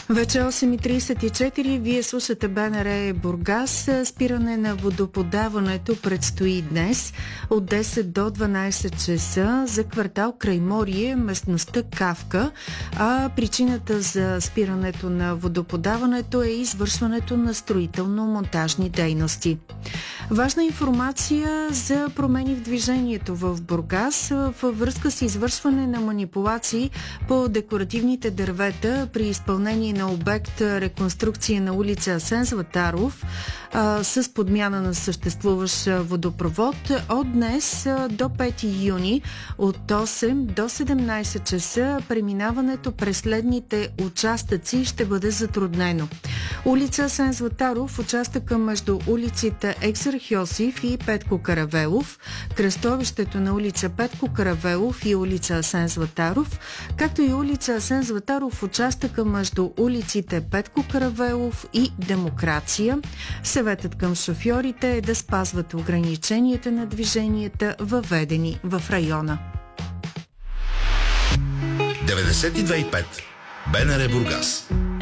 Вече 8:34, вие слушате БНР Бургас. Спиране на водоподаването предстои днес от 10 до 12 часа за квартал Крайморие, местността Кавка. А причината за спирането на водоподаването е извършването на строително-монтажни дейности. Важна информация за промени в движението в Бургас във връзка с извършване на манипулации по декоративните дървета при изпълнение на обект реконструкция на улица Асен Златаров с подмяна на съществуващ водопровод. От днес до 5 юни от 8 до 17 часа преминаването през следните участъци ще бъде затруднено. Улица Асен Златаров, участъка между улиците Ексър Хьосиф и Петко Каравелов, кръстовището на улица Петко Каравелов и улица Асен Златаров, както и улица Асен Златаров, участъка между улиците Петко Каравелов и Демокрация. Съветът към шофьорите е да спазват ограниченията на движенията, въведени в района. 92,5 БНР Бургас.